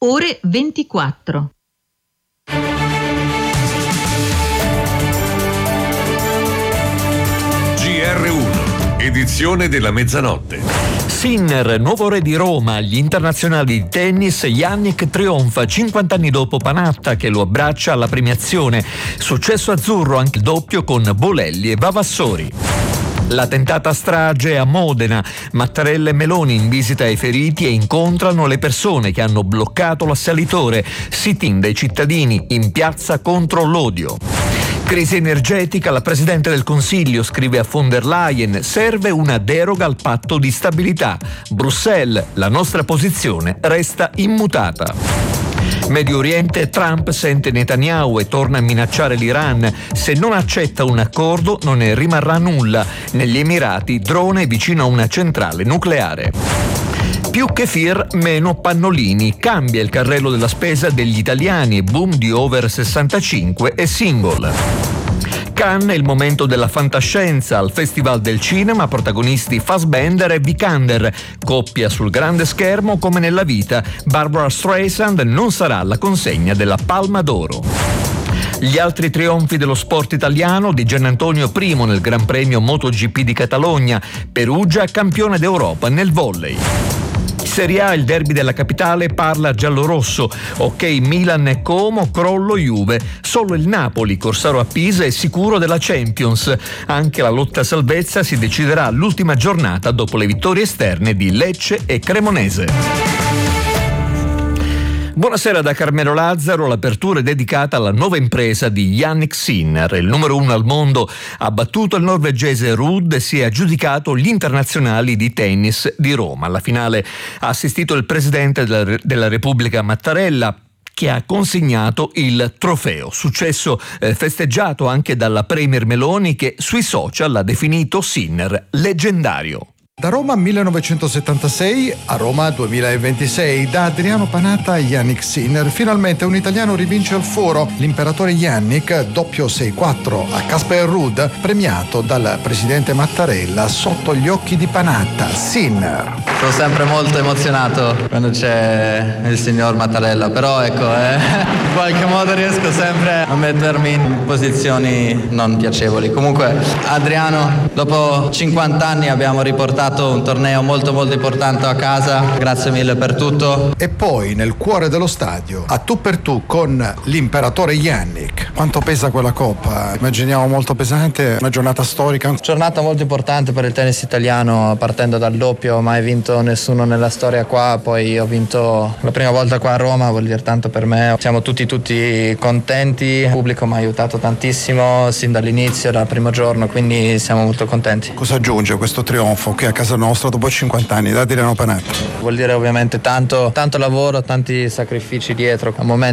ore 24. GR1, edizione della mezzanotte. Sinner, nuovo re di Roma, agli internazionali di tennis, Jannik trionfa 50 anni dopo Panatta che lo abbraccia alla premiazione. Successo azzurro anche il doppio con Bolelli e Vavassori. La tentata strage a Modena. Mattarella e Meloni in visita ai feriti e incontrano le persone che hanno bloccato l'assalitore. Sit-in dei cittadini in piazza contro l'odio. Crisi energetica, la Presidente del Consiglio scrive a von der Leyen: serve una deroga al patto di stabilità. Bruxelles, la nostra posizione resta immutata. Medio Oriente, Trump sente Netanyahu e torna a minacciare l'Iran. Se non accetta un accordo non ne rimarrà nulla. Negli Emirati, drone vicino a una centrale nucleare. Più kefir, meno pannolini. Cambia il carrello della spesa degli italiani e boom di over 65 e single. Cannes è il momento della fantascienza. Al Festival del Cinema, protagonisti Fassbender e Vikander. Coppia sul grande schermo come nella vita. Barbara Streisand non sarà alla consegna della Palma d'Oro. Gli altri trionfi dello sport italiano: di Giannantonio primo nel Gran Premio MotoGP di Catalogna, Perugia campione d'Europa nel volley. Serie A, il derby della capitale parla giallorosso. Ok Milan e Como, crollo Juve. Solo il Napoli, Corsaro a Pisa, è sicuro della Champions. Anche la lotta a salvezza si deciderà all'ultima giornata dopo le vittorie esterne di Lecce e Cremonese. Buonasera da Carmelo Lazzaro. L'apertura è dedicata alla nuova impresa di Jannik Sinner. Il numero 1 al mondo ha battuto il norvegese Ruud e si è aggiudicato gli internazionali di tennis di Roma. Alla finale ha assistito il presidente della Repubblica Mattarella, che ha consegnato il trofeo. Successo festeggiato anche dalla premier Meloni, che sui social ha definito Sinner leggendario. Da Roma 1976 a Roma 2026, da Adriano Panatta a Jannik Sinner, finalmente un italiano rivince il foro. L'imperatore Jannik, doppio 6-4 a Casper Ruud, premiato dal presidente Mattarella sotto gli occhi di Panatta. Sinner: sono sempre molto emozionato quando c'è il signor Mattarella, però ecco, in qualche modo riesco sempre a mettermi in posizioni non piacevoli. Comunque, Adriano, dopo 50 anni abbiamo riportato un torneo molto molto importante a casa. Grazie mille per tutto. E poi nel cuore dello stadio, a tu per tu con l'imperatore Jannik. Quanto pesa quella coppa? Immaginiamo molto pesante, una giornata storica. Giornata molto importante per il tennis italiano, partendo dal doppio. Mai vinto nessuno nella storia qua, poi ho vinto la prima volta qua a Roma, vuol dire tanto per me. Siamo tutti contenti, il pubblico mi ha aiutato tantissimo sin dall'inizio, dal primo giorno, quindi siamo molto contenti. Cosa aggiunge questo trionfo che a casa nostra dopo 50 anni da Adriano Panatta? Vuol dire ovviamente tanto lavoro, tanti sacrifici dietro. A momenti